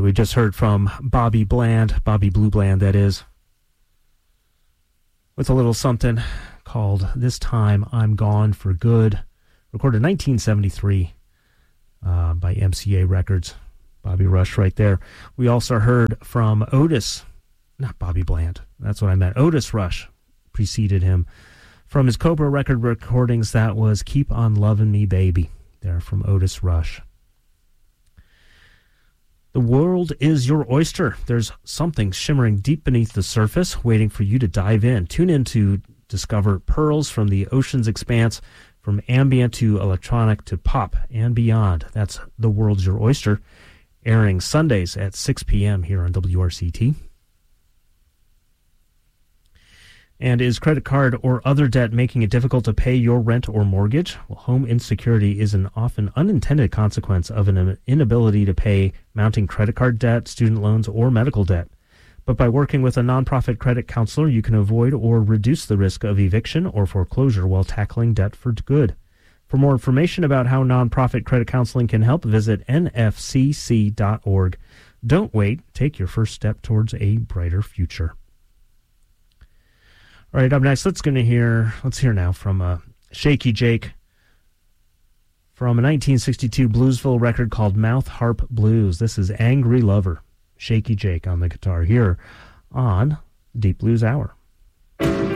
right, we just heard from Bobby Blue Bland, that is, with a little something called This Time I'm Gone for Good, recorded in 1973 by MCA Records. Bobby Rush right there. We also heard from Otis, not Bobby Bland, that's what I meant. Otis Rush preceded him. From his Cobra record recordings, that was Keep on Lovin' Me Baby, there from Otis Rush. The world is your oyster. There's something shimmering deep beneath the surface, waiting for you to dive in. Tune in to discover pearls from the ocean's expanse, from ambient to electronic to pop and beyond. That's The World's Your Oyster, airing Sundays at 6 p.m. here on WRCT. And is credit card or other debt making it difficult to pay your rent or mortgage? Well, home insecurity is an often unintended consequence of an inability to pay mounting credit card debt, student loans, or medical debt. But by working with a nonprofit credit counselor, you can avoid or reduce the risk of eviction or foreclosure while tackling debt for good. For more information about how nonprofit credit counseling can help, visit nfcc.org. Don't wait. Take your first step towards a brighter future. All right, up next, let's hear now from Shaky Jake from a 1962 Bluesville record called Mouth Harp Blues. This is Angry Lover. Shaky Jake on the guitar here on Deep Blues Hour.